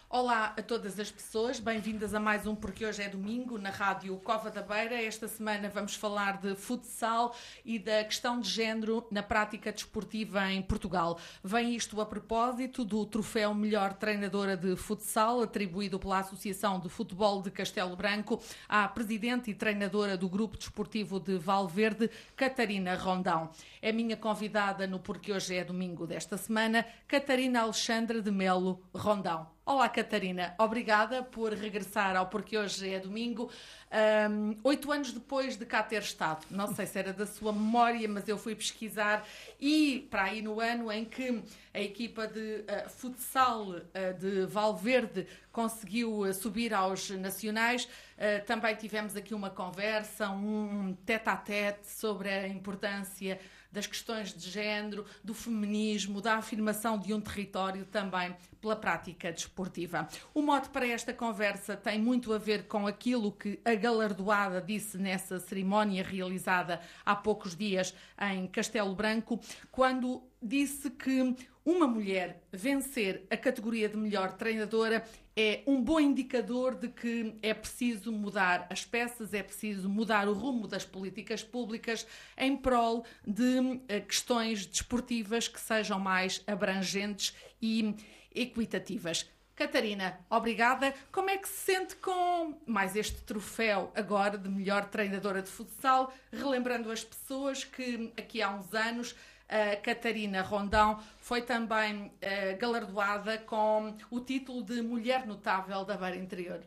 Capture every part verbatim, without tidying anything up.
Olá a todas as pessoas, bem-vindas a mais um Porque Hoje é Domingo, na Rádio Cova da Beira. Esta semana vamos falar de futsal e da questão de género na prática desportiva em Portugal. Vem isto a propósito do troféu Melhor Treinadora de Futsal, atribuído pela Associação de Futebol de Castelo Branco à presidente e treinadora do Grupo Desportivo de Valverde, Catarina Rondão. É minha convidada no Porque Hoje é Domingo desta semana, Catarina Alexandra de Melo Rondão. Olá, Catarina. Obrigada por regressar ao Porque Hoje é Domingo. Um, oito anos depois de cá ter estado. Não sei se era da sua memória, mas eu fui pesquisar e para aí no ano em que a equipa de uh, futsal uh, de Valverde conseguiu uh, subir aos nacionais, uh, também tivemos aqui uma conversa, um tete-a-tete sobre a importância das questões de género, do feminismo, da afirmação de um território também pela prática desportiva. O mote para esta conversa tem muito a ver com aquilo que a galardoada disse nessa cerimónia realizada há poucos dias em Castelo Branco, quando disse que uma mulher vencer a categoria de melhor treinadora é um bom indicador de que é preciso mudar as peças, é preciso mudar o rumo das políticas públicas em prol de questões desportivas que sejam mais abrangentes e equitativas. Catarina, obrigada. Como é que se sente com mais este troféu agora de melhor treinadora de futsal? Relembrando as pessoas que aqui há uns anos a Catarina Rondão foi também uh, galardoada com o título de Mulher Notável da Beira Interior.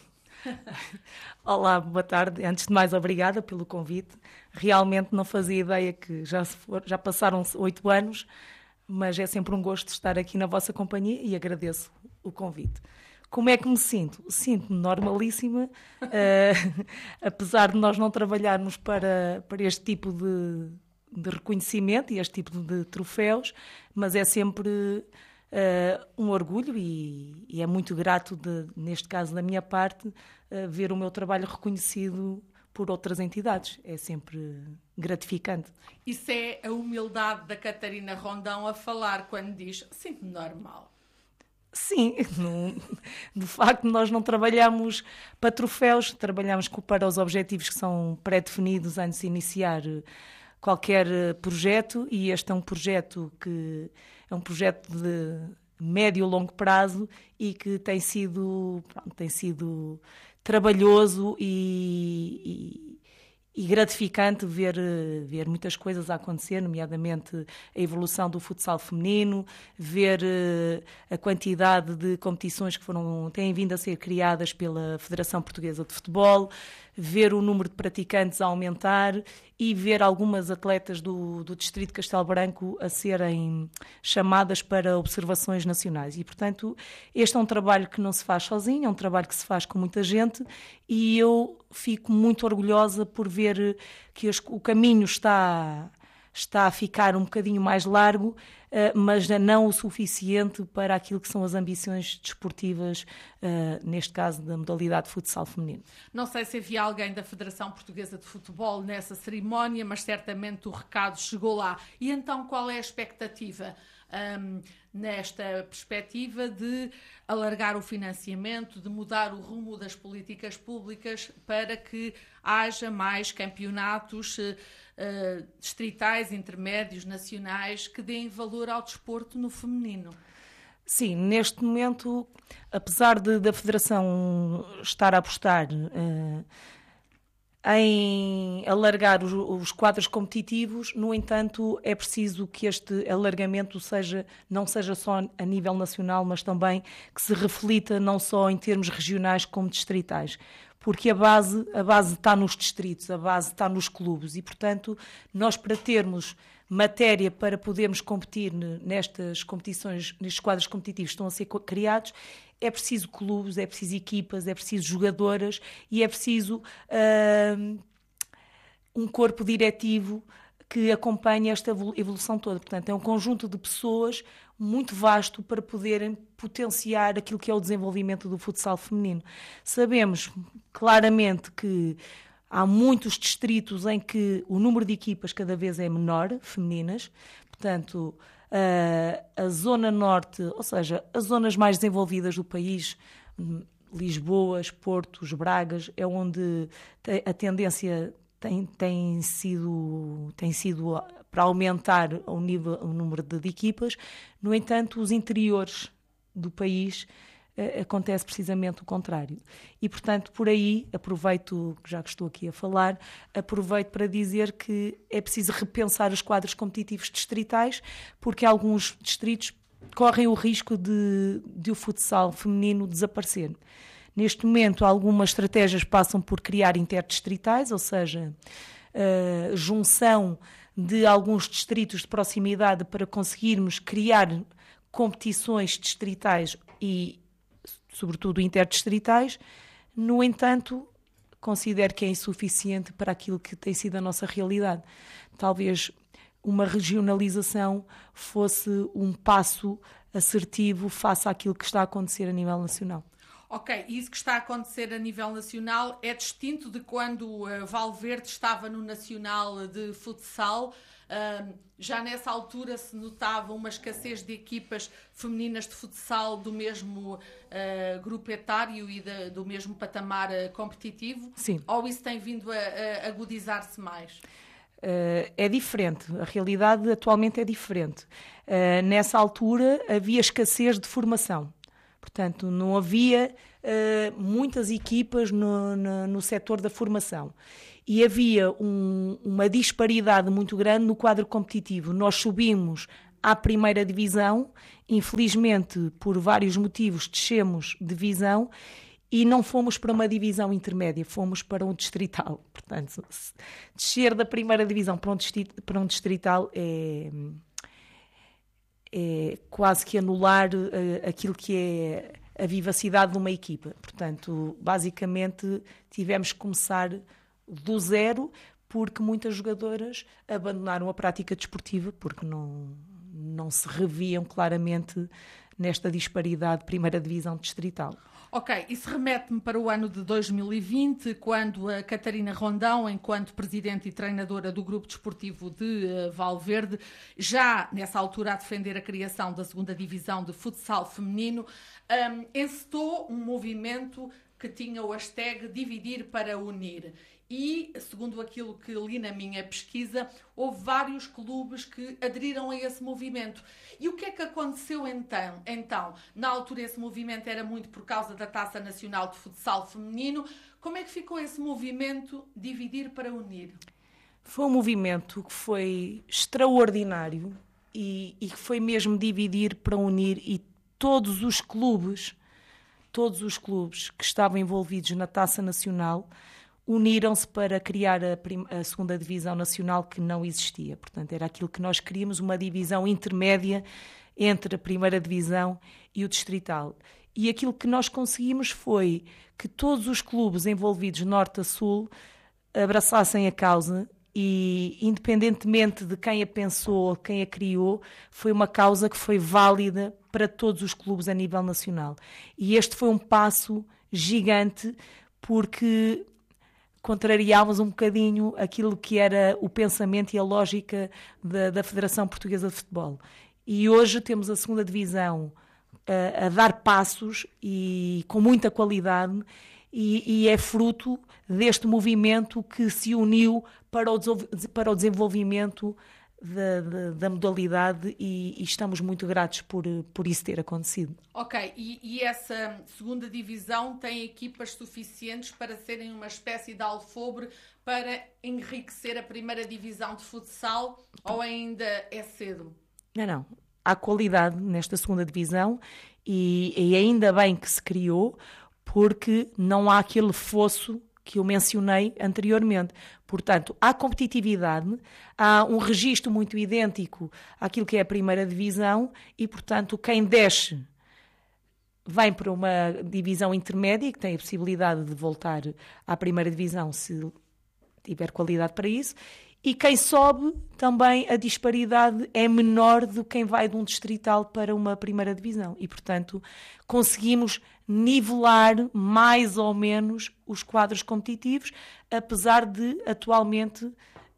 Olá, boa tarde. Antes de mais, obrigada pelo convite. Realmente não fazia ideia que já, se for, já passaram oito anos, mas é sempre um gosto estar aqui na vossa companhia e agradeço o convite. Como é que me sinto? Sinto-me normalíssima, uh, apesar de nós não trabalharmos para, para este tipo de, de reconhecimento e este tipo de troféus, mas é sempre uh, um orgulho e, e é muito grato, de, neste caso da minha parte, uh, ver o meu trabalho reconhecido por outras entidades. É sempre gratificante. Isso é a humildade da Catarina Rondão a falar quando diz sinto-me normal. Sim, no, de facto nós não trabalhamos para troféus, trabalhamos para os objetivos que são pré-definidos antes de iniciar qualquer projeto, e este é um projeto que é um projeto de médio e longo prazo e que tem sido, pronto, tem sido trabalhoso e, e, e gratificante ver, ver muitas coisas a acontecer, nomeadamente a evolução do futsal feminino, ver a quantidade de competições que foram, têm vindo a ser criadas pela Federação Portuguesa de Futebol, ver o número de praticantes a aumentar e ver algumas atletas do, do Distrito de Castelo Branco a serem chamadas para observações nacionais. E, portanto, este é um trabalho que não se faz sozinho, é um trabalho que se faz com muita gente, e eu fico muito orgulhosa por ver que os, o caminho está, está a ficar um bocadinho mais largo, Uh, mas não o suficiente para aquilo que são as ambições desportivas, uh, neste caso da modalidade de futsal feminino. Não sei se havia alguém da Federação Portuguesa de Futebol nessa cerimónia, mas certamente o recado chegou lá. E então qual é a expectativa um, nesta perspectiva de alargar o financiamento, de mudar o rumo das políticas públicas para que haja mais campeonatos uh, uh, distritais, intermédios, nacionais, que deem valor ao desporto no feminino? Sim, neste momento, apesar de, da Federação estar a apostar uh, em alargar os, os quadros competitivos, no entanto, é preciso que este alargamento seja, não seja só a nível nacional, mas também que se reflita não só em termos regionais como distritais. Porque a base, a base está nos distritos, a base está nos clubes e, portanto, nós para termos matéria para podermos competir nestas competições, nestes quadros competitivos que estão a ser criados, é preciso clubes, é preciso equipas, é preciso jogadoras e é preciso uh, um corpo diretivo que acompanhe esta evolução toda. Portanto, é um conjunto de pessoas muito vasto para poderem potenciar aquilo que é o desenvolvimento do futsal feminino. Sabemos claramente que há muitos distritos em que o número de equipas cada vez é menor, femininas, portanto, Uh, a zona norte, ou seja, as zonas mais desenvolvidas do país, Lisboas, Portos, Bragas, é onde a tendência tem, tem, sido, tem sido para aumentar o, nível, o número de, de equipas. No entanto, os interiores do país eh, acontece precisamente o contrário. E, portanto, por aí, aproveito, já que estou aqui a falar, aproveito para dizer que é preciso repensar os quadros competitivos distritais, porque alguns distritos correm o risco de, de o futsal feminino desaparecer. Neste momento, algumas estratégias passam por criar interdistritais, ou seja, a junção de alguns distritos de proximidade para conseguirmos criar competições distritais e, sobretudo, interdistritais. No entanto, considero que é insuficiente para aquilo que tem sido a nossa realidade. Talvez uma regionalização fosse um passo assertivo face àquilo que está a acontecer a nível nacional. Ok, isso que está a acontecer a nível nacional é distinto de quando uh, Valverde estava no Nacional de Futsal. Uh, já nessa altura se notava uma escassez de equipas femininas de futsal do mesmo uh, grupo etário e de, do mesmo patamar uh, competitivo? Sim. Ou isso tem vindo a, a agudizar-se mais? Uh, é diferente, a realidade atualmente é diferente. Uh, nessa altura havia escassez de formação, portanto não havia uh, muitas equipas no, no, no setor da formação e havia um, uma disparidade muito grande no quadro competitivo. Nós subimos à primeira divisão, infelizmente por vários motivos descemos de divisão e não fomos para uma divisão intermédia, fomos para um distrital. Portanto, descer da primeira divisão para um distrital, para um distrital é, é quase que anular uh, aquilo que é a vivacidade de uma equipa. Portanto, basicamente, tivemos que começar do zero, porque muitas jogadoras abandonaram a prática desportiva, porque não, não se reviam claramente nesta disparidade de primeira divisão distrital. Ok, isso remete-me para o ano de dois mil e vinte, quando a Catarina Rondão, enquanto presidente e treinadora do grupo desportivo de uh, Valverde, já nessa altura a defender a criação da segunda divisão de futsal feminino, um, encetou um movimento que tinha o hashtag Dividir para Unir. E, segundo aquilo que li na minha pesquisa, houve vários clubes que aderiram a esse movimento. E o que é que aconteceu então? Então, na altura esse movimento era muito por causa da Taça Nacional de Futsal Feminino. Como é que ficou esse movimento Dividir para Unir? Foi um movimento que foi extraordinário e, e que foi mesmo dividir para unir, e todos os clubes, todos os clubes que estavam envolvidos na Taça Nacional uniram-se para criar a, prim- a segunda divisão nacional, que não existia. Portanto, era aquilo que nós queríamos, uma divisão intermédia entre a primeira divisão e o distrital. E aquilo que nós conseguimos foi que todos os clubes envolvidos norte a sul abraçassem a causa e, independentemente de quem a pensou, quem a criou, foi uma causa que foi válida para todos os clubes a nível nacional. E este foi um passo gigante, porque contrariámos um bocadinho aquilo que era o pensamento e a lógica da, da Federação Portuguesa de Futebol. E hoje temos a segunda divisão a, a dar passos e com muita qualidade, e, e é fruto deste movimento que se uniu para o, para o desenvolvimento Da, da, da modalidade, e, e estamos muito gratos por, por isso ter acontecido. Ok, e, e essa segunda divisão tem equipas suficientes para serem uma espécie de alfobre para enriquecer a primeira divisão de futsal, ou ainda é cedo? Não, não. Há qualidade nesta segunda divisão e, e ainda bem que se criou, porque não há aquele fosso que eu mencionei anteriormente. Portanto, há competitividade, há um registro muito idêntico àquilo que é a primeira divisão e, portanto, quem desce vem para uma divisão intermédia, que tem a possibilidade de voltar à primeira divisão se tiver qualidade para isso, e quem sobe também, a disparidade é menor do que quem vai de um distrital para uma primeira divisão. E, portanto, conseguimos nivelar mais ou menos os quadros competitivos, apesar de, atualmente,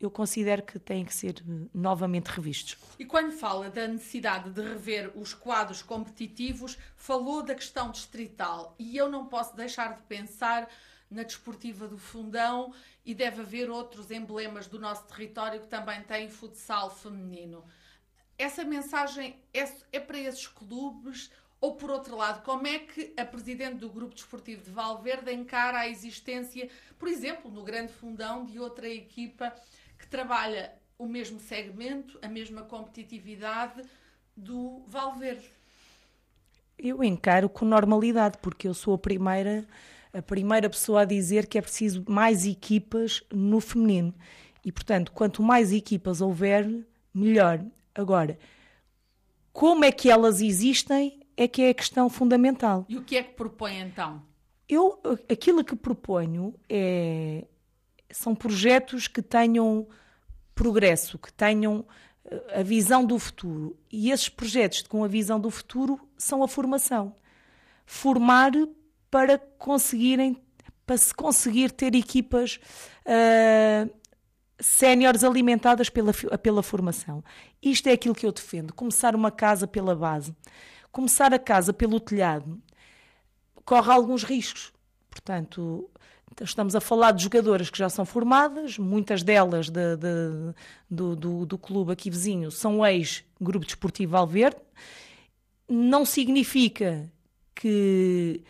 eu considero que têm que ser novamente revistos. E quando fala da necessidade de rever os quadros competitivos, falou da questão distrital. E eu não posso deixar de pensar na Desportiva do Fundão, e deve haver outros emblemas do nosso território que também têm futsal feminino. Essa mensagem é, é para esses clubes? Ou, por outro lado, como é que a Presidente do Grupo Desportivo de Valverde encara a existência, por exemplo, no Grande Fundão, de outra equipa que trabalha o mesmo segmento, a mesma competitividade do Valverde? Eu encaro com normalidade, porque eu sou a primeira, a primeira pessoa a dizer que é preciso mais equipas no feminino. E, portanto, quanto mais equipas houver, melhor. Agora, como é que elas existem é que é a questão fundamental. E o que é que propõe, então? Eu, aquilo que proponho é, são projetos que tenham progresso, que tenham a visão do futuro. E esses projetos com a visão do futuro são a formação. Formar para conseguirem, para se conseguir ter equipas uh, séniores alimentadas pela, pela formação. Isto é aquilo que eu defendo. Começar uma casa pela base. Começar a casa pelo telhado corre alguns riscos. Portanto, estamos a falar de jogadoras que já são formadas, muitas delas de, de, do, do, do clube aqui vizinho são ex-Grupo Desportivo Valverde. Não significa que,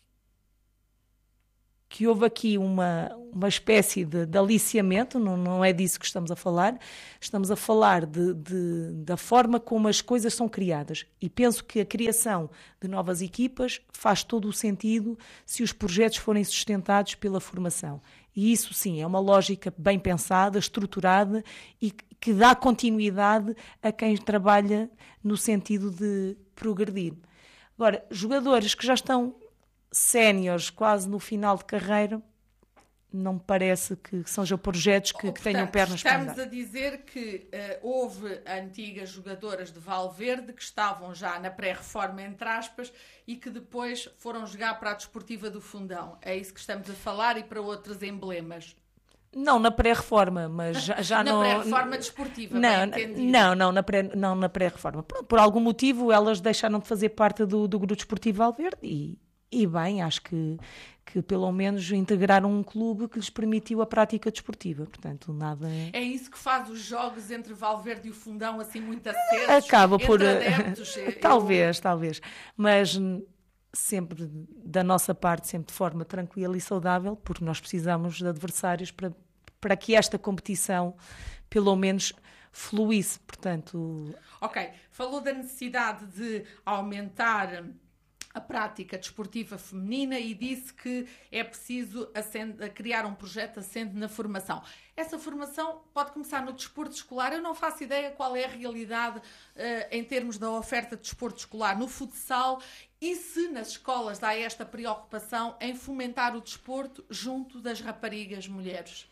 que houve aqui uma, uma espécie de, de aliciamento, não, não é disso que estamos a falar. Estamos a falar de, de, da forma como as coisas são criadas. E penso que a criação de novas equipas faz todo o sentido se os projetos forem sustentados pela formação. E isso, sim, é uma lógica bem pensada, estruturada e que dá continuidade a quem trabalha no sentido de progredir. Agora, jogadores que já estão séniores, quase no final de carreira, não me parece que sejam projetos que, que tenham pernas para andar. Estamos a dizer que uh, houve antigas jogadoras de Valverde que estavam já na pré-reforma, entre aspas, e que depois foram jogar para a Desportiva do Fundão. É isso que estamos a falar, e para outros emblemas? Não na pré-reforma, mas já, já na não... Na pré-reforma desportiva, não, bem entendido. Não, não na, pré, não na pré-reforma. Por, por algum motivo elas deixaram de fazer parte do, do Grupo Desportivo Valverde e... E bem, acho que, que pelo menos integraram um clube que lhes permitiu a prática desportiva. Portanto, nada... É isso que faz os jogos entre Valverde e o Fundão assim muito acesos? Acaba por... Adeptos, talvez, eu... talvez. Mas sempre, da nossa parte, sempre de forma tranquila e saudável, porque nós precisamos de adversários para, para que esta competição, pelo menos, fluísse. Portanto... Ok. Falou da necessidade de aumentar a prática desportiva feminina e disse que é preciso assente, criar um projeto assente na formação. Essa formação pode começar no desporto escolar. Eu não faço ideia qual é a realidade uh, em termos da oferta de desporto escolar no futsal e se nas escolas há esta preocupação em fomentar o desporto junto das raparigas mulheres.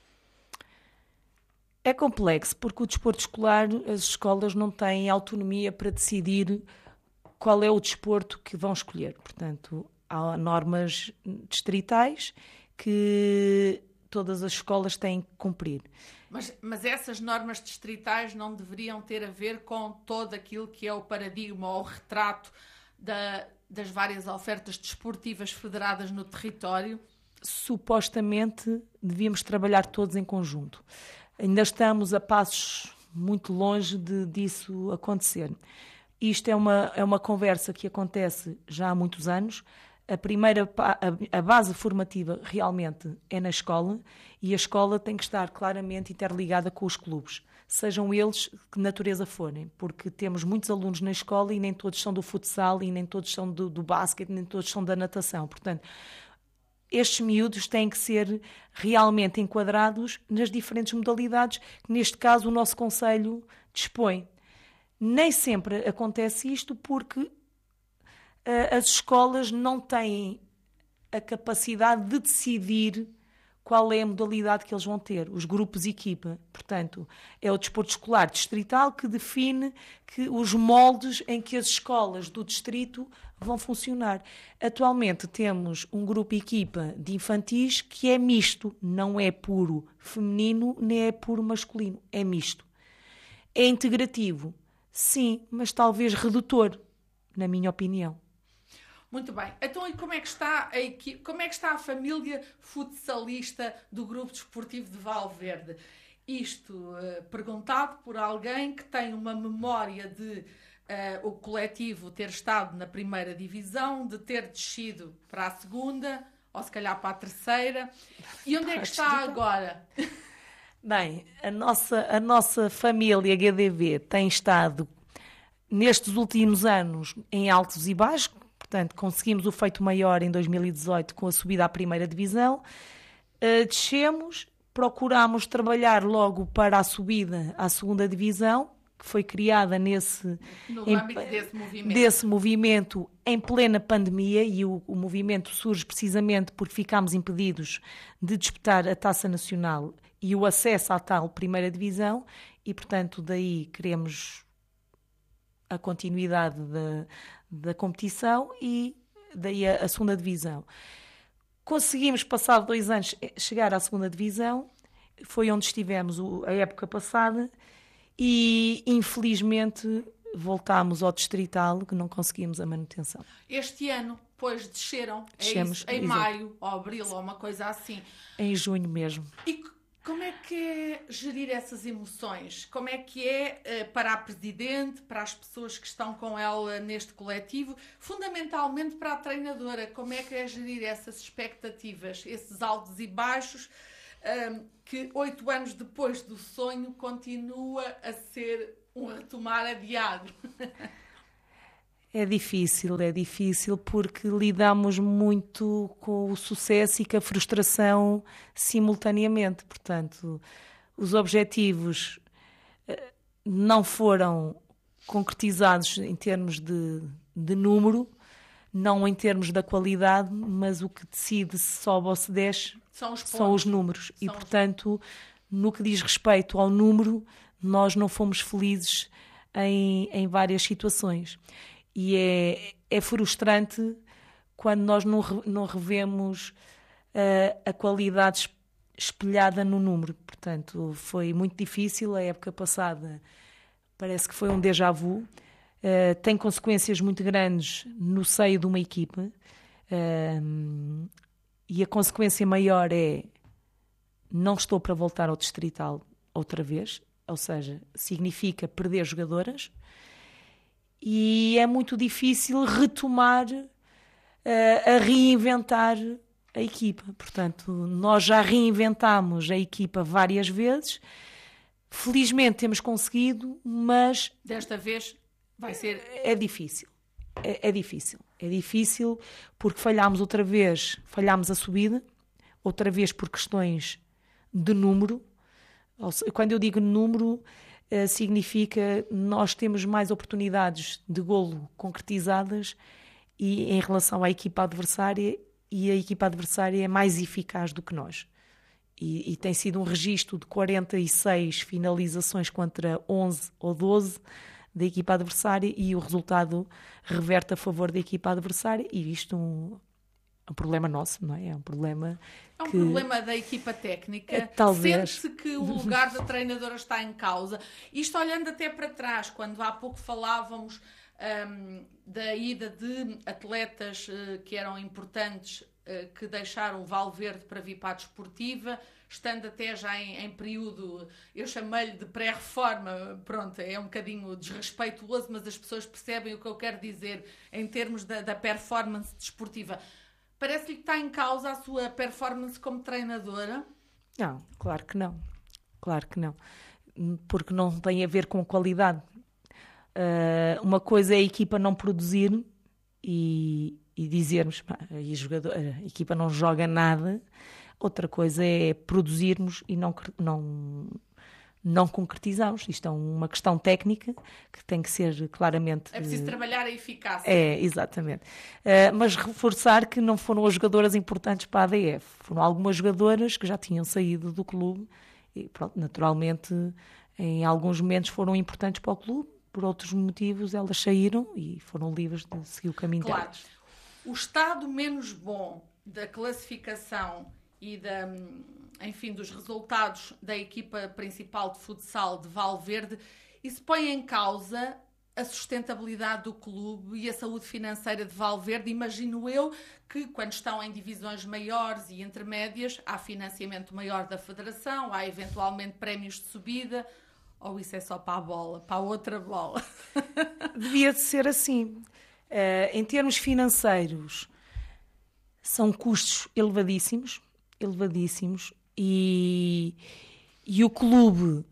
É complexo, porque o desporto escolar, as escolas não têm autonomia para decidir qual é o desporto que vão escolher. Portanto, há normas distritais que todas as escolas têm que cumprir. Mas, mas essas normas distritais não deveriam ter a ver com todo aquilo que é o paradigma ou o retrato da, das várias ofertas desportivas federadas no território? Supostamente devíamos trabalhar todos em conjunto. Ainda estamos a passos muito longe de, disso acontecer. Isto é uma, é uma conversa que acontece já há muitos anos. A primeira, a, a base formativa realmente é na escola e a escola tem que estar claramente interligada com os clubes, sejam eles que natureza forem, porque temos muitos alunos na escola e nem todos são do futsal e nem todos são do, do basquete, nem todos são da natação. Portanto, estes miúdos têm que ser realmente enquadrados nas diferentes modalidades que, neste caso, o nosso concelho dispõe. Nem sempre acontece isto porque uh, as escolas não têm a capacidade de decidir qual é a modalidade que eles vão ter, os grupos equipa. Portanto, é o desporto escolar distrital que define que os moldes em que as escolas do distrito vão funcionar. Atualmente temos um grupo equipa de infantis que é misto, não é puro feminino, nem é puro masculino, é misto. É integrativo, sim, mas talvez redutor, na minha opinião. Muito bem. Então, e como é que está a equipe, como é que está a família futsalista do Grupo Desportivo de Valverde? Isto uh, perguntado por alguém que tem uma memória de Uh, o coletivo ter estado na primeira divisão, de ter descido para a segunda, ou se calhar para a terceira. E onde é que está agora? Bem, a nossa, a nossa família G D V tem estado, nestes últimos anos, em altos e baixos. Portanto, conseguimos o feito maior em dois mil e dezoito com a subida à primeira divisão. Uh, descemos, procurámos trabalhar logo para a subida à segunda divisão, que foi criada nesse, no em, âmbito desse movimento. desse movimento em plena pandemia, e o, o movimento surge precisamente porque ficámos impedidos de disputar a Taça Nacional e o acesso à tal primeira divisão, e portanto daí queremos a continuidade da, da competição e daí a, a segunda divisão. Conseguimos, passado dois anos, chegar à segunda divisão, foi onde estivemos o, a época passada. E, infelizmente, voltámos ao distrital, que não conseguimos a manutenção. Este ano, pois, desceram, Descemos, é isso, em exato. maio, ou abril, ou uma coisa assim. Em junho mesmo. E como é que é gerir essas emoções? Como é que é para a Presidente, para as pessoas que estão com ela neste coletivo, fundamentalmente para a treinadora? Como é que é gerir essas expectativas, esses altos e baixos, Um, que oito anos depois do sonho continua a ser um retomar adiado? É difícil, é difícil porque lidamos muito com o sucesso e com a frustração simultaneamente. Portanto, os objetivos não foram concretizados em termos de, de número, não em termos da qualidade, mas o que decide se sobe ou se desce São os, são os números. São e, os... portanto, no que diz respeito ao número, nós não fomos felizes em, em várias situações. E é, é frustrante quando nós não, não revemos uh, a qualidade espelhada no número. Portanto, foi muito difícil. A época passada parece que foi um déjà vu. Uh, tem consequências muito grandes no seio de uma equipa. Uh, E a consequência maior é: não estou para voltar ao distrital outra vez, ou seja, significa perder jogadoras, e é muito difícil retomar, uh, a reinventar a equipa. Portanto, nós já reinventámos a equipa várias vezes, felizmente temos conseguido, mas desta vez vai ser... É difícil. É, é difícil, é difícil porque falhámos outra vez, falhámos a subida, outra vez por questões de número. Quando eu digo número, eh, significa nós temos mais oportunidades de golo concretizadas e em relação à equipa adversária, e a equipa adversária é mais eficaz do que nós. E, e tem sido um registro de quarenta e seis finalizações contra onze ou doze da equipa adversária, e o resultado reverte a favor da equipa adversária, e isto é um, um problema nosso, não é? É um problema É um que... problema da equipa técnica. É, talvez. Sente-se que o lugar da treinadora está em causa. Isto olhando até para trás, quando há pouco falávamos um, da ida de atletas uh, que eram importantes, uh, que deixaram o Valverde para vir para a desportiva, estando até já em, em período, eu chamei-lhe de pré-reforma, pronto, é um bocadinho desrespeituoso, mas as pessoas percebem o que eu quero dizer em termos da, da performance desportiva. Parece-lhe que está em causa a sua performance como treinadora? Não, claro que não. Claro que não. Porque não tem a ver com qualidade. Uh, uma coisa é a equipa não produzir e, e dizermos pá, a, jogador, a equipa não joga nada. Outra coisa é produzirmos e não, não, não concretizarmos. Isto é uma questão técnica que tem que ser claramente... É preciso trabalhar a eficácia. É, exatamente. Uh, mas reforçar que não foram as jogadoras importantes para a A D F. Foram algumas jogadoras que já tinham saído do clube e, pronto, naturalmente, em alguns momentos foram importantes para o clube, por outros motivos, elas saíram e foram livres de seguir o caminho claro. delas. O estado menos bom da classificação e da, enfim, dos resultados da equipa principal de futsal de Valverde, isso põe em causa a sustentabilidade do clube e a saúde financeira de Valverde. Imagino eu que quando estão em divisões maiores e intermédias há financiamento maior da federação, há eventualmente prémios de subida, ou isso é só para a bola, para a outra bola? Devia de ser assim. Uh, em termos financeiros, são custos elevadíssimos, elevadíssimos, e, e o clube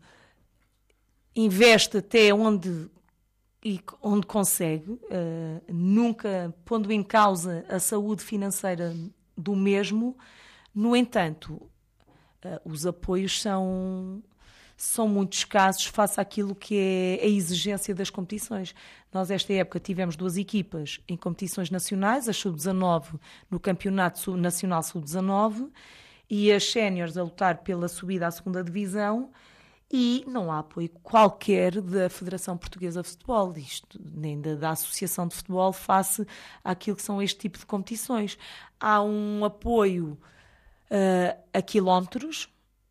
investe até onde, e onde consegue, uh, nunca pondo em causa a saúde financeira do mesmo. No entanto, uh, os apoios são... são muito escassos face àquilo que é a exigência das competições. Nós, esta época, tivemos duas equipas em competições nacionais, a sub dezanove no Campeonato Nacional sub dezanove e as séniores a lutar pela subida à segunda divisão, e não há apoio qualquer da Federação Portuguesa de Futebol, isto, nem da, da Associação de Futebol, face àquilo que são este tipo de competições. Há um apoio uh, a quilómetros,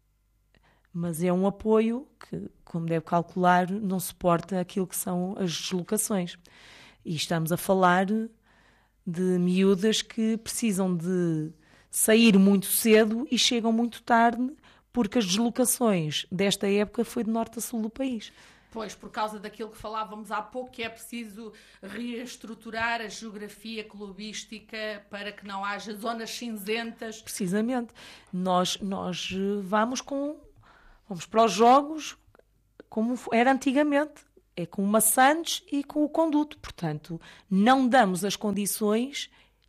mas é um apoio que, como deve calcular, não suporta aquilo que são as deslocações. E estamos a falar de miúdas que precisam de sair muito cedo e chegam muito tarde, porque as deslocações desta época foi de norte a sul do país. Pois, por causa daquilo que falávamos há pouco, que é preciso reestruturar a geografia clubística para que não haja zonas cinzentas. Precisamente. Nós, nós vamos com... Vamos para os jogos como era antigamente, é com o maçantes e com o conduto. Portanto, não damos as condições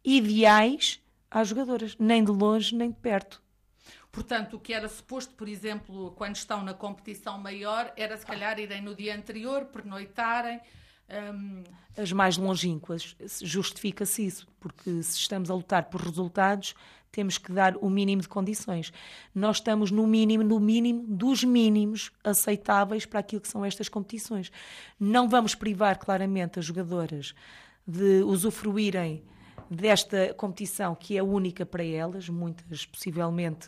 ideais às jogadoras, nem de longe nem de perto. Portanto, o que era suposto, por exemplo, quando estão na competição maior, era se calhar irem no dia anterior, pernoitarem. Um... As mais longínquas, justifica-se isso, porque se estamos a lutar por resultados, temos que dar o mínimo de condições. Nós estamos no mínimo, no mínimo dos mínimos aceitáveis para aquilo que são estas competições. Não vamos privar claramente as jogadoras de usufruírem desta competição que é única para elas. Muitas possivelmente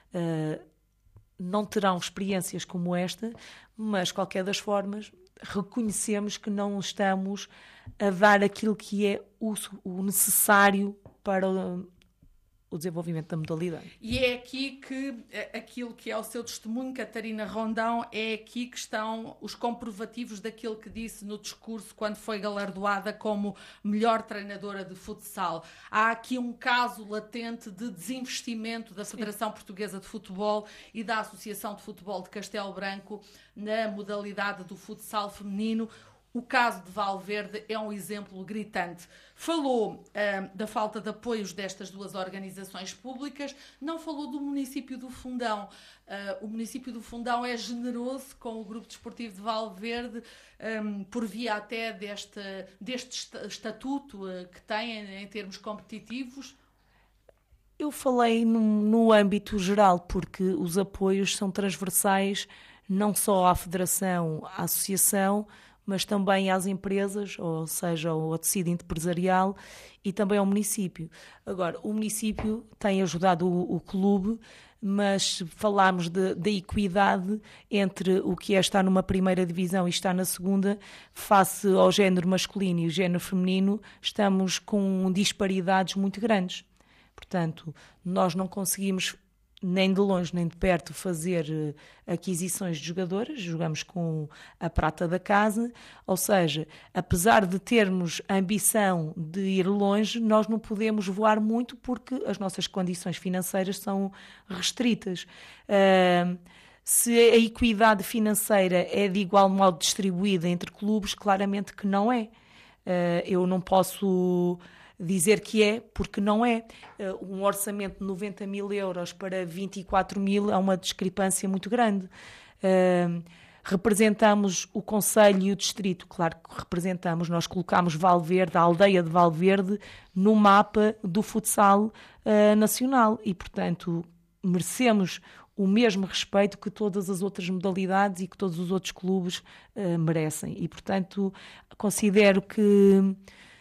uh, não terão experiências como esta, mas, qualquer das formas, reconhecemos que não estamos a dar aquilo que é o, o necessário para o, o desenvolvimento da modalidade. E é aqui que aquilo que é o seu testemunho, Catarina Rondão, é aqui que estão os comprovativos daquilo que disse no discurso quando foi galardoada como melhor treinadora de futsal. Há aqui um caso latente de desinvestimento da Federação Sim. Portuguesa de Futebol e da Associação de Futebol de Castelo Branco na modalidade do futsal feminino. O caso de Valverde é um exemplo gritante. Falou uh, da falta de apoios destas duas organizações públicas, não falou do município do Fundão. Uh, o município do Fundão é generoso com o Grupo Desportivo de Valverde, um, por via até deste, deste estatuto uh, que tem em termos competitivos. Eu falei no, no âmbito geral, porque os apoios são transversais não só à Federação, à Associação, mas também às empresas, ou seja, ao tecido empresarial e também ao município. Agora, o município tem ajudado o, o clube, mas falámos da equidade entre o que é estar numa primeira divisão e estar na segunda, face ao género masculino e o género feminino, estamos com disparidades muito grandes. Portanto, nós não conseguimos nem de longe nem de perto fazer aquisições de jogadoras, jogamos com a prata da casa, ou seja, apesar de termos a ambição de ir longe, nós não podemos voar muito porque as nossas condições financeiras são restritas. Uh, se a equidade financeira é de igual modo distribuída entre clubes, claramente que não é. Uh, eu não posso dizer que é, porque não é. Uh, um orçamento de noventa mil euros para vinte e quatro mil é uma discrepância muito grande. Uh, representamos o concelho e o distrito, claro que representamos, nós colocamos Valverde, a aldeia de Valverde, no mapa do futsal uh, nacional e, portanto, merecemos o mesmo respeito que todas as outras modalidades e que todos os outros clubes uh, merecem. E, portanto, considero que uh,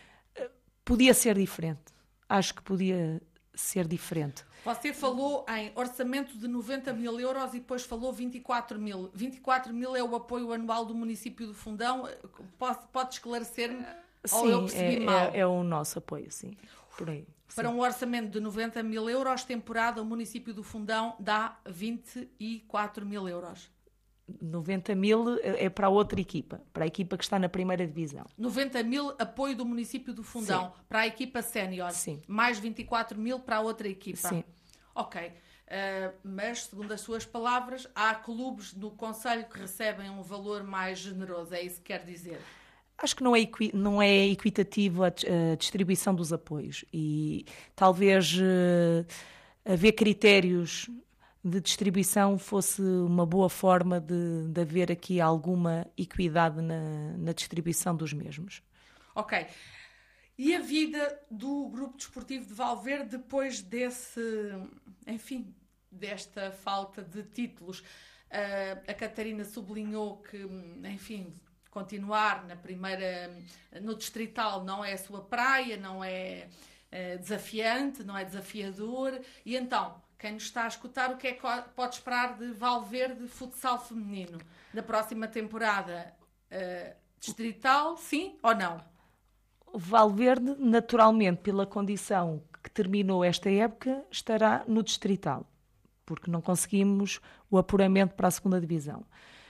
podia ser diferente. Acho que podia ser diferente. Você falou em orçamento de noventa mil euros e depois falou vinte e quatro mil. vinte e quatro mil é o apoio anual do município do Fundão. Pode, pode esclarecer-me? Sim, ou eu percebi é, mal? É, é o nosso apoio, sim. Por aí. Para sim. um orçamento de noventa mil euros, temporada, o município do Fundão dá vinte e quatro mil euros. noventa mil é para a outra equipa, para a equipa que está na primeira divisão. noventa mil apoio do município do Fundão, sim, para a equipa sénior. Sim. Mais vinte e quatro mil para a outra equipa. Sim. Ok. Uh, mas, segundo as suas palavras, há clubes no concelho que recebem um valor mais generoso. É isso que quer dizer? Acho que não é, equi- não é equitativo a, a distribuição dos apoios e talvez uh, haver critérios de distribuição fosse uma boa forma de, de haver aqui alguma equidade na, na distribuição dos mesmos. Ok. E a vida do Grupo Desportivo de Valverde depois desse, enfim, desta falta de títulos? Uh, a Catarina sublinhou que, enfim, continuar na primeira, no distrital não é a sua praia, não é uh, desafiante, não é desafiador. E então, quem nos está a escutar, o que é que pode esperar de Valverde Futsal Feminino na próxima temporada? Uh, distrital, sim ou não? O Valverde, naturalmente, pela condição que terminou esta época, estará no distrital, porque não conseguimos o apuramento para a segunda divisão.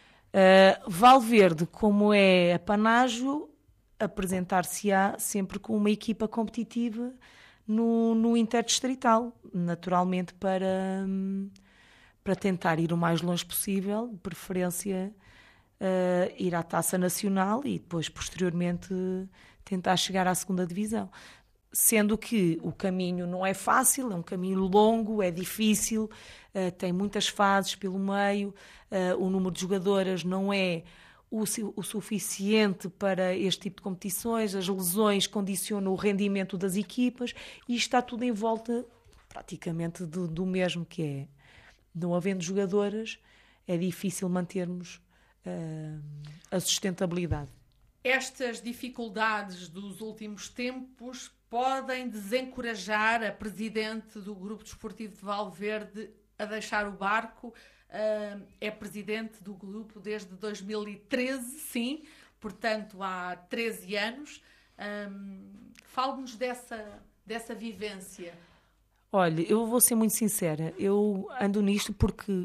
Uh, Valverde, como é apanágio, apresentar-se-á sempre com uma equipa competitiva no, no interdistrital, naturalmente para, para tentar ir o mais longe possível, de preferência uh, ir à Taça Nacional e depois, posteriormente, tentar chegar à segunda divisão. Sendo que o caminho não é fácil, é um caminho longo, é difícil, uh, tem muitas fases pelo meio, uh, o número de jogadoras não é o, o suficiente para este tipo de competições, as lesões condicionam o rendimento das equipas e está tudo em volta praticamente do, do mesmo, que é, não havendo jogadoras, é difícil mantermos uh, a sustentabilidade. Estas dificuldades dos últimos tempos podem desencorajar a presidente do Grupo Desportivo de Valverde a deixar o barco. Uh, é presidente do grupo desde dois mil e treze, sim, portanto há treze anos. Um, Fale-nos dessa, dessa vivência. Olha, eu vou ser muito sincera, eu ando nisto porque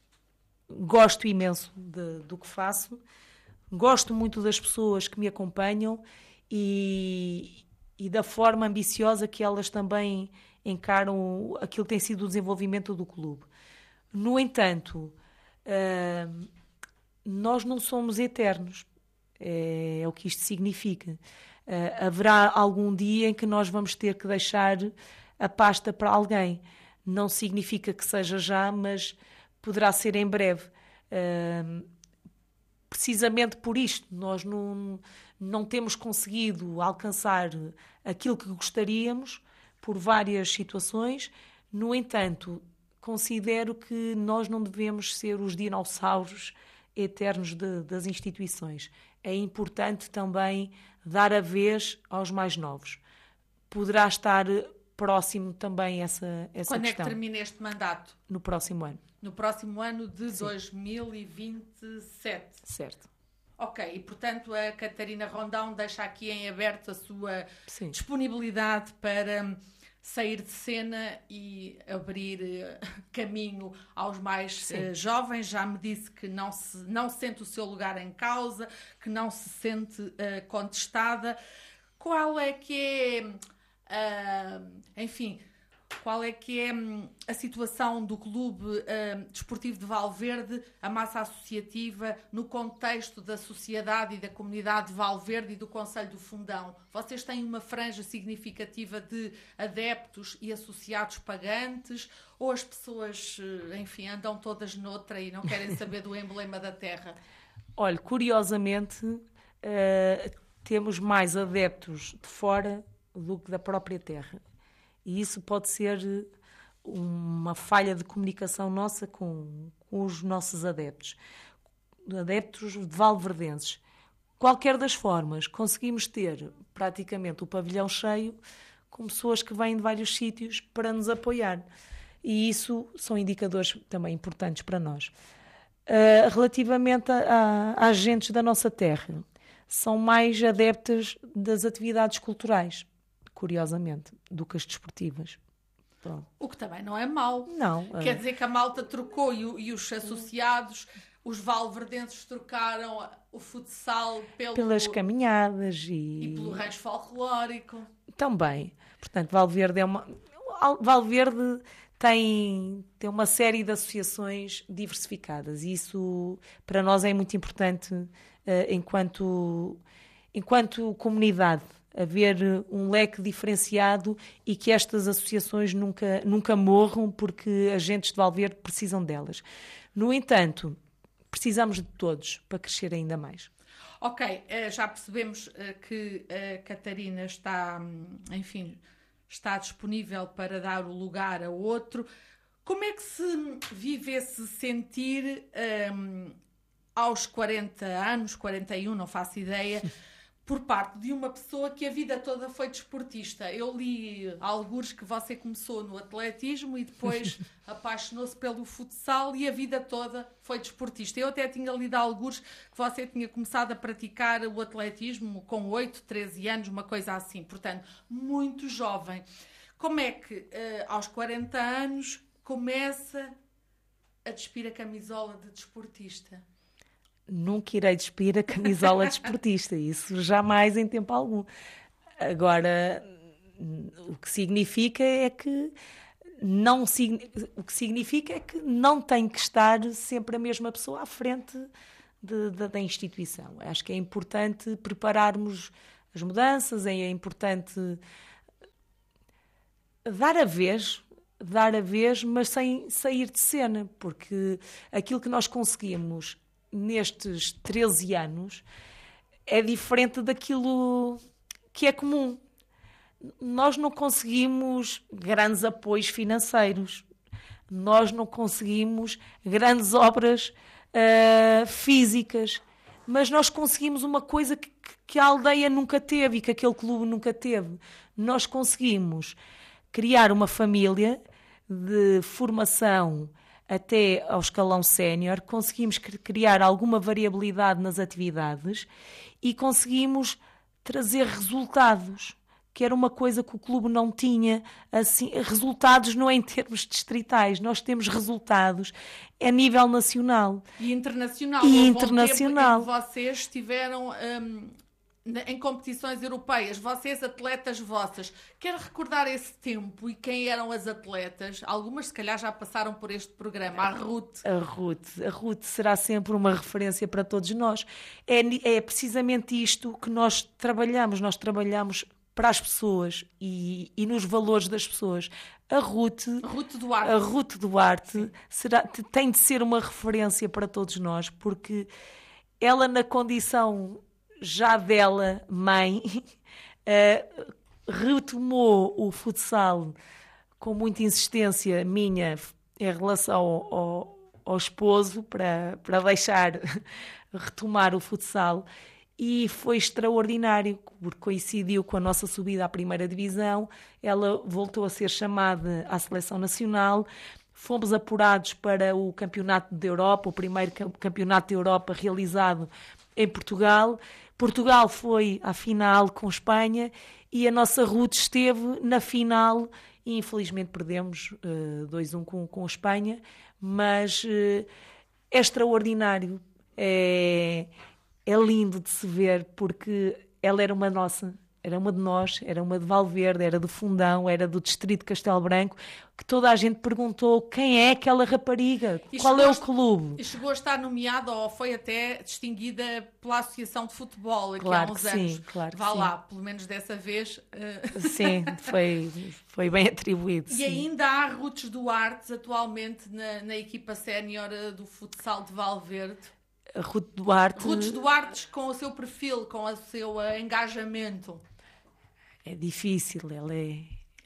gosto imenso de, do que faço. Gosto muito das pessoas que me acompanham e, e da forma ambiciosa que elas também encaram aquilo que tem sido o desenvolvimento do clube. No entanto, uh, nós não somos eternos, é, é o que isto significa. Uh, haverá algum dia em que nós vamos ter que deixar a pasta para alguém. Não significa que seja já, mas poderá ser em breve. Uh, Precisamente por isto, nós não, não temos conseguido alcançar aquilo que gostaríamos por várias situações. No entanto, considero que nós não devemos ser os dinossauros eternos de, das instituições. É importante também dar a vez aos mais novos. Poderá estar próximo também essa, essa Quando questão. Quando é que termina este mandato? No próximo ano. No próximo ano de Sim. dois mil e vinte e sete. Certo. Ok, e portanto a Catarina Rondão deixa aqui em aberto a sua Sim. disponibilidade para sair de cena e abrir uh, caminho aos mais uh, jovens. Já me disse que não, se, não sente o seu lugar em causa, que não se sente uh, contestada. Qual é que é, uh, enfim... Qual é que é hum, a situação do Clube hum, Desportivo de Valverde, a massa associativa, no contexto da sociedade e da comunidade de Valverde e do Concelho do Fundão? Vocês têm uma franja significativa de adeptos e associados pagantes ou as pessoas, enfim, andam todas noutra e não querem saber do emblema da terra? Olha, curiosamente, uh, temos mais adeptos de fora do que da própria terra. E isso pode ser uma falha de comunicação nossa com, com os nossos adeptos, adeptos de valverdenses. Qualquer das formas, conseguimos ter praticamente o pavilhão cheio com pessoas que vêm de vários sítios para nos apoiar. E isso são indicadores também importantes para nós. Uh, relativamente a, a, a agentes da nossa terra, são mais adeptas das atividades culturais, curiosamente, do que as desportivas. Pronto. O que também não é mau. Não. Quer dizer que a malta trocou e, e os associados, os valverdenses trocaram o futsal pelo, pelas caminhadas e... e pelo rancho folclórico. Também. Portanto, Valverde é uma... Valverde tem, tem uma série de associações diversificadas e isso para nós é muito importante uh, enquanto, enquanto comunidade. Haver um leque diferenciado e que estas associações nunca, nunca morram porque agentes de Valverde precisam delas. No entanto, precisamos de todos para crescer ainda mais. Ok, já percebemos que a Catarina está, enfim, está disponível para dar o lugar a outro. Como é que se vive esse sentir um, aos quarenta anos, quarenta e um, não faço ideia, por parte de uma pessoa que a vida toda foi desportista? Eu li algures que você começou no atletismo e depois apaixonou-se pelo futsal e a vida toda foi desportista. Eu até tinha lido algures que você tinha começado a praticar o atletismo com oito, treze anos, uma coisa assim. Portanto, muito jovem. Como é que, uh, aos quarenta anos, começa a despir a camisola de desportista? Nunca irei despir a camisola desportista, isso jamais em tempo algum. Agora, o que significa é que não o que significa é que não tem que estar sempre a mesma pessoa à frente de, de, da instituição. Acho que é importante prepararmos as mudanças, é importante dar a vez, dar a vez, mas sem sair de cena, porque aquilo que nós conseguimos nestes treze anos é diferente daquilo que é comum. Nós não conseguimos grandes apoios financeiros, nós não conseguimos grandes obras uh, físicas, mas nós conseguimos uma coisa que, que a aldeia nunca teve e que aquele clube nunca teve. Nós conseguimos criar uma família de formação até ao escalão sénior, conseguimos criar alguma variabilidade nas atividades e conseguimos trazer resultados, que era uma coisa que o clube não tinha. Assim, resultados não é em termos distritais, nós temos resultados a nível nacional. E internacional. E Houve internacional. Um tempo em que vocês estiveram hum, em competições europeias, vocês, atletas vossas. Quero recordar esse tempo e quem eram as atletas. Algumas, se calhar, já passaram por este programa. A Ruth. A Ruth. A Ruth será sempre uma referência para todos nós. É, é precisamente isto que nós trabalhamos. Nós trabalhamos para as pessoas e, e nos valores das pessoas. A Ruth, Ruth Duarte, a Ruth Duarte será, tem de ser uma referência para todos nós, porque ela, na condição já dela, mãe, uh, retomou o futsal com muita insistência minha em relação ao, ao, ao esposo para, para deixar retomar o futsal, e foi extraordinário, porque coincidiu com a nossa subida à primeira divisão. Ela voltou a ser chamada à seleção nacional, fomos apurados para o Campeonato da Europa, o primeiro Campeonato da Europa realizado em Portugal. Portugal foi à final com Espanha e a nossa Ruth esteve na final e infelizmente perdemos uh, dois a um com, com a Espanha, mas uh, é extraordinário, é, é lindo de se ver, porque ela era uma nossa, era uma de nós, era uma de Valverde, era do Fundão, era do distrito de Castelo Branco, que toda a gente perguntou quem é aquela rapariga, e qual é o clube. E chegou a estar nomeada ou foi até distinguida pela Associação de Futebol aqui claro há uns que anos. Sim, claro Vá que lá, sim. pelo menos dessa vez. Uh... Sim, foi, foi bem atribuído. E sim. ainda há Ruths Duarte atualmente na, na equipa sénior do futsal de Valverde. A Ruth Duarte... Ruths Duarte com o seu perfil, com o seu uh, engajamento. É difícil, ela é...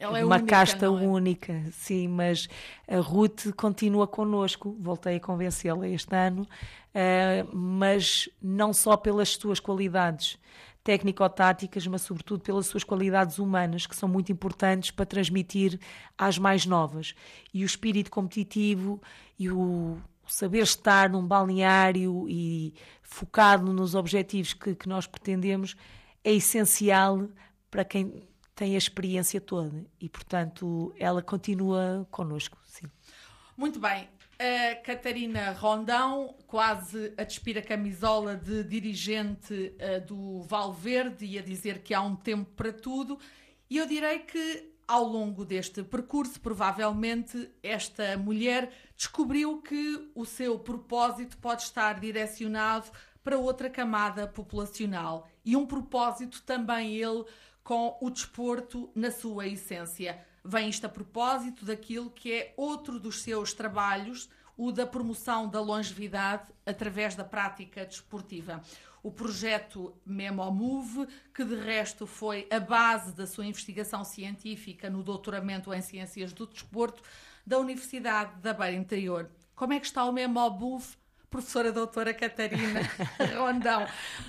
Ela é uma única, casta não é? única, sim, mas a Ruth continua connosco, voltei a convencê-la este ano, uh, mas não só pelas suas qualidades técnico-táticas, mas sobretudo pelas suas qualidades humanas, que são muito importantes para transmitir às mais novas. E o espírito competitivo e o saber estar num balneário e focado nos objetivos que, que nós pretendemos é essencial para quem tem a experiência toda e, portanto, ela continua connosco, sim. Muito bem. A Catarina Rondão, quase a despir a camisola de dirigente uh, do Valverde e a dizer que há um tempo para tudo. E eu direi que, ao longo deste percurso, provavelmente, esta mulher descobriu que o seu propósito pode estar direcionado para outra camada populacional. E um propósito também ele com o desporto na sua essência. Vem isto a propósito daquilo que é outro dos seus trabalhos, o da promoção da longevidade através da prática desportiva. O projeto MemoMove, que de resto foi a base da sua investigação científica no doutoramento em Ciências do Desporto da Universidade da Beira Interior. Como é que está o MemoMove, professora doutora Catarina Rondão?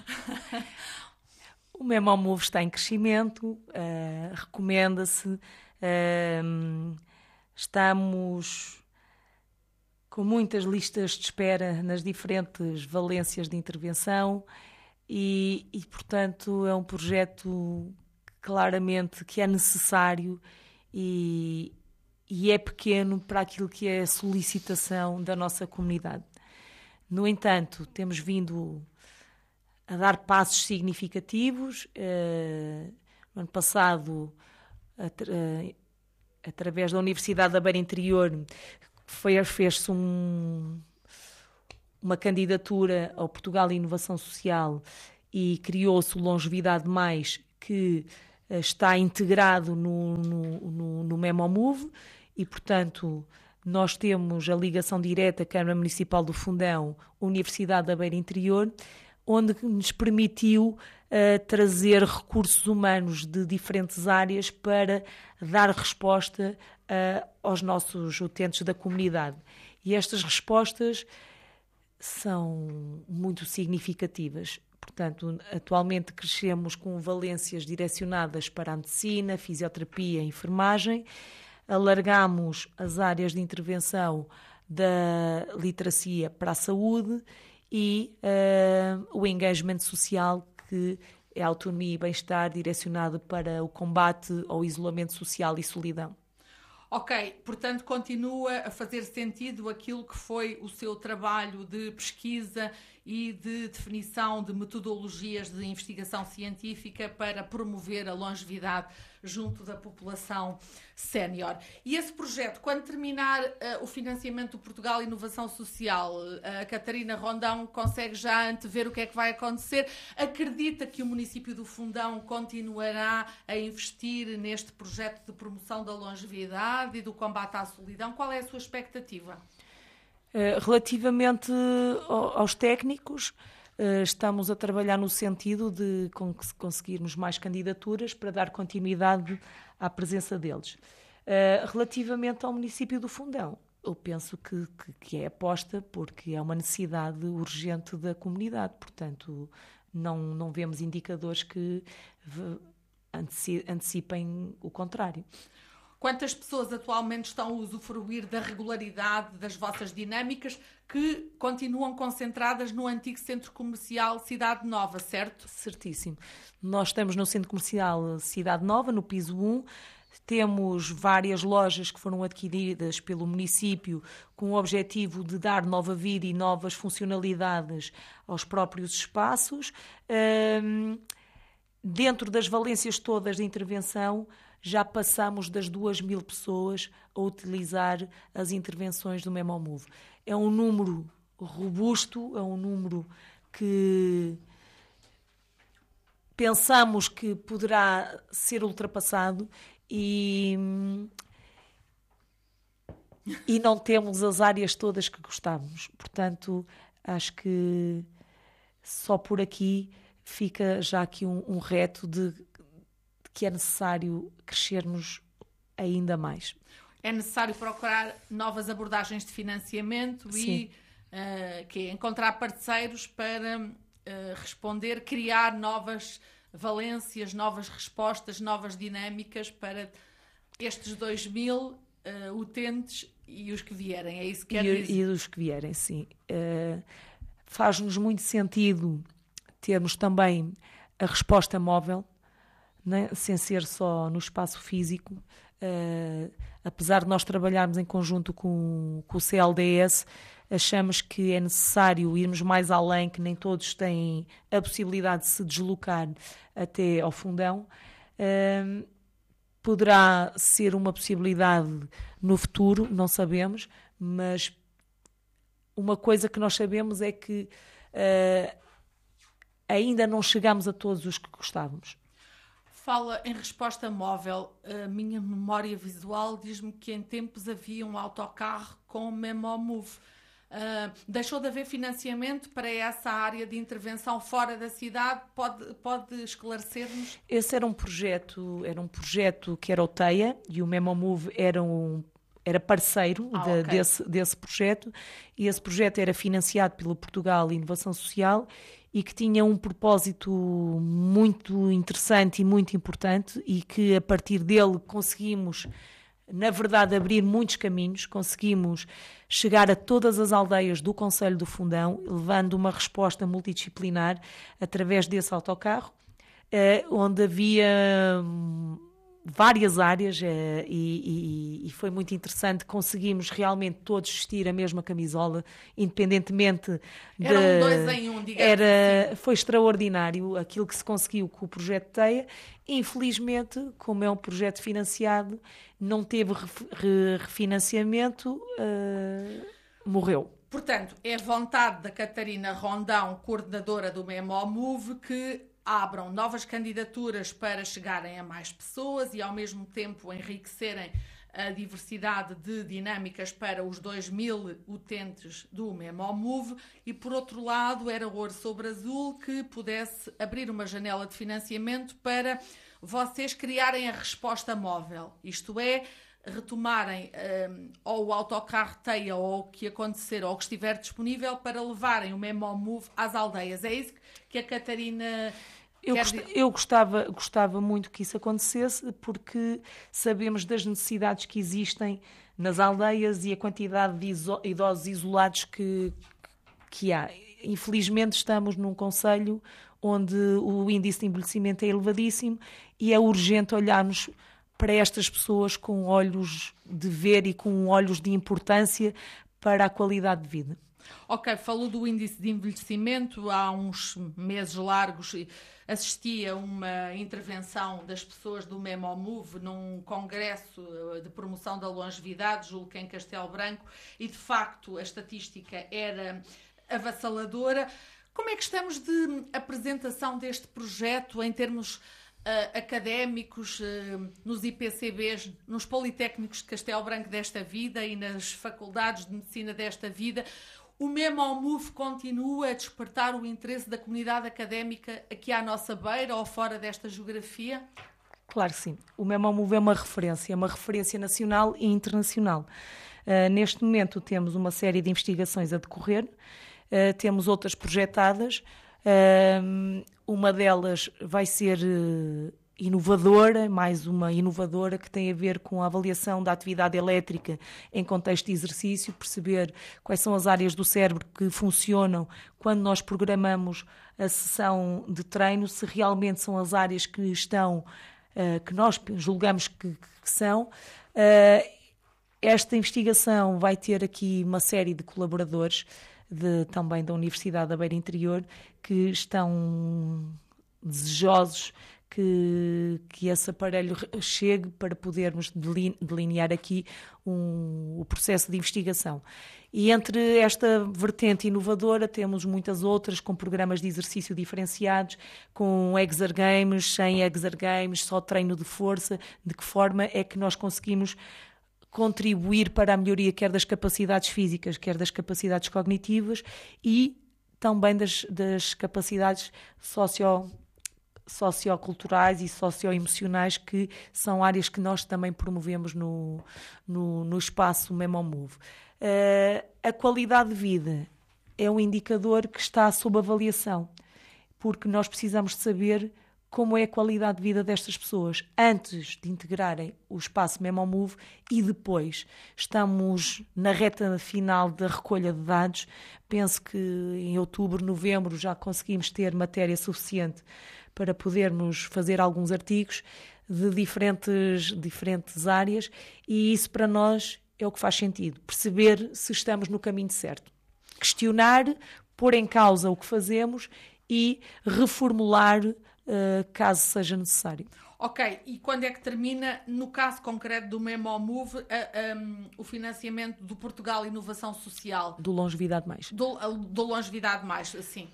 O MemoMove está em crescimento, uh, recomenda-se, uh, estamos com muitas listas de espera nas diferentes valências de intervenção e, e, portanto, é um projeto claramente que é necessário e, e é pequeno para aquilo que é a solicitação da nossa comunidade. No entanto, temos vindo a dar passos significativos. Uh, no ano passado, atra- uh, através da Universidade da Beira Interior, foi, fez-se um, uma candidatura ao Portugal Inovação Social e criou-se o Longevidade Mais, que uh, está integrado no, no, no, no MemoMove e, portanto, nós temos a ligação direta Câmara Municipal do Fundão, Universidade da Beira Interior, onde nos permitiu uh, trazer recursos humanos de diferentes áreas para dar resposta uh, aos nossos utentes da comunidade. E estas respostas são muito significativas. Portanto, atualmente crescemos com valências direcionadas para a medicina, fisioterapia e enfermagem. Alargamos as áreas de intervenção da literacia para a saúde e uh, o engagement social, que é a autonomia e bem-estar direcionado para o combate ao isolamento social e solidão. Ok, portanto continua a fazer sentido aquilo que foi o seu trabalho de pesquisa e de definição de metodologias de investigação científica para promover a longevidade junto da população sénior. E esse projeto, quando terminar uh, o financiamento do Portugal Inovação Social, uh, a Catarina Rondão consegue já antever o que é que vai acontecer? Acredita que o município do Fundão continuará a investir neste projeto de promoção da longevidade e do combate à solidão? Qual é a sua expectativa? Relativamente aos técnicos, estamos a trabalhar no sentido de conseguirmos mais candidaturas para dar continuidade à presença deles. Relativamente ao município do Fundão, eu penso que, que, que é aposta porque é uma necessidade urgente da comunidade, portanto não, não vemos indicadores que antecipem o contrário. Quantas pessoas atualmente estão a usufruir da regularidade das vossas dinâmicas que continuam concentradas no antigo centro comercial Cidade Nova, certo? Certíssimo. Nós estamos no centro comercial Cidade Nova, no piso um. Temos várias lojas que foram adquiridas pelo município com o objetivo de dar nova vida e novas funcionalidades aos próprios espaços. Um, dentro das valências todas de intervenção, já passamos das duas mil pessoas a utilizar as intervenções do MemoMove. É um número robusto, é um número que pensamos que poderá ser ultrapassado e, e não temos as áreas todas que gostávamos. Portanto, acho que só por aqui fica já aqui um, um reto de que é necessário crescermos ainda mais. É necessário procurar novas abordagens de financiamento Sim. e uh, que é encontrar parceiros para uh, responder, criar novas valências, novas respostas, novas dinâmicas para estes dois mil uh, utentes e os que vierem. É isso que quer e, dizer? E os que vierem, sim. Uh, faz-nos muito sentido termos também a resposta móvel, né? Sem ser só no espaço físico. Uh, apesar de nós trabalharmos em conjunto com, com o C L D S, achamos que é necessário irmos mais além, que nem todos têm a possibilidade de se deslocar até ao Fundão. Uh, poderá ser uma possibilidade no futuro, não sabemos, mas uma coisa que nós sabemos é que uh, ainda não chegamos a todos os que gostávamos. Fala em resposta móvel. A minha memória visual diz-me que em tempos havia um autocarro com MemoMove. Uh, deixou de haver financiamento para essa área de intervenção fora da cidade? Pode, pode esclarecer-nos? Esse era um projeto, era um projeto que era o TEIA e o MemoMove era um era parceiro ah, de, okay. desse, desse projeto, e esse projeto era financiado pelo Portugal Inovação Social e que tinha um propósito muito interessante e muito importante, e que a partir dele conseguimos, na verdade, abrir muitos caminhos, conseguimos chegar a todas as aldeias do Concelho do Fundão, levando uma resposta multidisciplinar através desse autocarro, eh, onde havia várias áreas, eh, e, e, e foi muito interessante. Conseguimos realmente todos vestir a mesma camisola, independentemente de... Era um dois em um, digamos era, assim. Foi extraordinário aquilo que se conseguiu com o projeto TEIA. Infelizmente, como é um projeto financiado, não teve refinanciamento, uh, morreu. Portanto, é vontade da Catarina Rondão, coordenadora do MemoMove, que abram novas candidaturas para chegarem a mais pessoas e, ao mesmo tempo, enriquecerem a diversidade de dinâmicas para os dois mil utentes do MemoMove. E, por outro lado, era ouro sobre azul que pudesse abrir uma janela de financiamento para vocês criarem a resposta móvel. Isto é, retomarem um, ou o autocarro TEIA ou o que acontecer ou o que estiver disponível para levarem o MemoMove às aldeias. É isso que a Catarina... Eu, gost, eu gostava, gostava muito que isso acontecesse, porque sabemos das necessidades que existem nas aldeias e a quantidade de iso, idosos isolados que, que há. Infelizmente estamos num concelho onde o índice de envelhecimento é elevadíssimo e é urgente olharmos para estas pessoas com olhos de ver e com olhos de importância para a qualidade de vida. Ok, falou do índice de envelhecimento. Há uns meses largos assisti a uma intervenção das pessoas do MemoMove num congresso de promoção da longevidade, julgo que em Castelo Branco, e de facto a estatística era avassaladora. Como é que estamos de apresentação deste projeto em termos uh, académicos, uh, nos I P C Bs, nos Politécnicos de Castelo Branco desta vida e nas faculdades de medicina desta vida? O MemoMove continua a despertar o interesse da comunidade académica aqui à nossa beira ou fora desta geografia? Claro que sim. O MemoMove é uma referência, é uma referência nacional e internacional. Uh, neste momento temos uma série de investigações a decorrer, uh, temos outras projetadas. Uh, uma delas vai ser uh, inovadora, mais uma inovadora que tem a ver com a avaliação da atividade elétrica em contexto de exercício, perceber quais são as áreas do cérebro que funcionam quando nós programamos a sessão de treino, se realmente são as áreas que estão, uh, que nós julgamos que, que são. Uh, esta investigação vai ter aqui uma série de colaboradores de, também da Universidade da Beira Interior que estão desejosos Que, que esse aparelho chegue para podermos delinear aqui um, o processo de investigação. E entre esta vertente inovadora temos muitas outras, com programas de exercício diferenciados, com exergames, sem exergames, só treino de força. De que forma é que nós conseguimos contribuir para a melhoria quer das capacidades físicas, quer das capacidades cognitivas e também das, das capacidades socio socioculturais e socioemocionais, que são áreas que nós também promovemos no, no, no espaço MemoMove. Uh, a qualidade de vida é um indicador que está sob avaliação, porque nós precisamos de saber como é a qualidade de vida destas pessoas antes de integrarem o espaço MemoMove, e depois estamos na reta final da recolha de dados. Penso que em outubro, novembro já conseguimos ter matéria suficiente para podermos fazer alguns artigos de diferentes, diferentes áreas, e isso para nós é o que faz sentido, perceber se estamos no caminho certo. Questionar, pôr em causa o que fazemos e reformular Uh, caso seja necessário. Ok, e quando é que termina, no caso concreto do MemoMove, uh, um, o financiamento do Portugal Inovação Social? Do Longevidade Mais. Do, do Longevidade Mais, sim.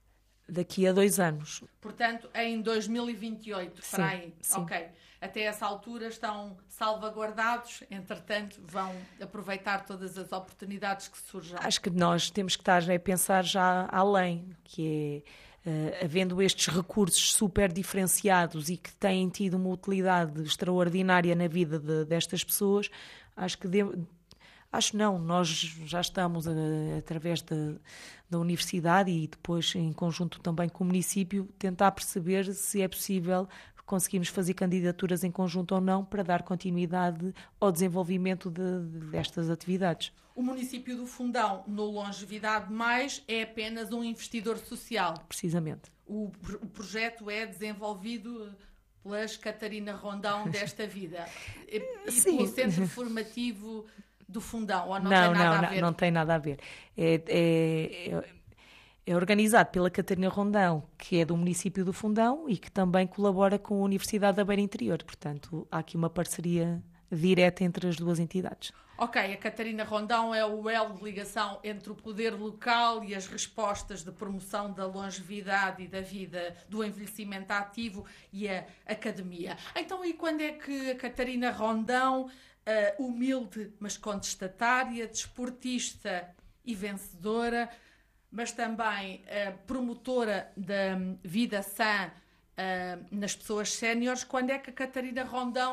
Daqui a dois anos. Portanto, em dois mil e vinte e oito, sim, para aí. Sim. Ok. Até essa altura estão salvaguardados, entretanto vão aproveitar todas as oportunidades que surjam. Acho que nós temos que estar a pensar já além, que é... Uh, havendo estes recursos super diferenciados e que têm tido uma utilidade extraordinária na vida de, destas pessoas, acho que de, acho não, nós já estamos, uh, através de, da universidade e depois em conjunto também com o município, tentar perceber se é possível conseguirmos fazer candidaturas em conjunto ou não para dar continuidade ao desenvolvimento de, de, destas atividades. O município do Fundão, no Longevidade Mais, é apenas um investidor social. Precisamente. O, o projeto é desenvolvido pelas Catarina Rondão desta vida. E, e Sim. pelo Centro Formativo do Fundão, ou não, não tem nada não, a ver? Não, não tem nada a ver. É... é, é... É organizado pela Catarina Rondão, que é do município do Fundão e que também colabora com a Universidade da Beira Interior. Portanto, há aqui uma parceria direta entre as duas entidades. Ok, a Catarina Rondão é o elo de ligação entre o poder local e as respostas de promoção da longevidade e da vida, do envelhecimento ativo e a academia. Então, e quando é que a Catarina Rondão, uh, humilde, mas contestatária, desportista e vencedora, mas também uh, promotora da vida sã uh, nas pessoas séniores, quando é que a Catarina Rondão